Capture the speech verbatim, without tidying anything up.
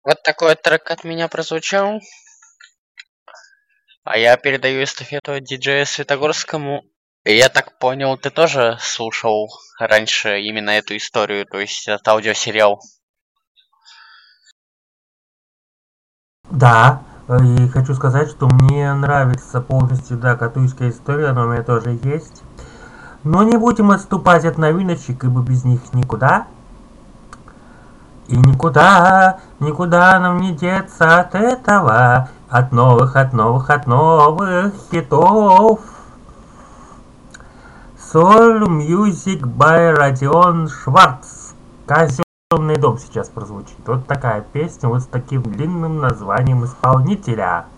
Вот такой трек от меня прозвучал. А я передаю эстафету диджею Светогорскому. И я так понял, ты тоже слушал раньше именно эту историю, то есть этот аудиосериал? Да, и хочу сказать, что мне нравится полностью, да, катуйская история, она у меня тоже есть. Но не будем отступать от новиночек, ибо без них никуда. И никуда, никуда нам не деться от этого, от новых, от новых, от новых хитов. Soul Music by Родион Шварц. Казенный дом сейчас прозвучит. Вот такая песня вот с таким длинным названием исполнителя.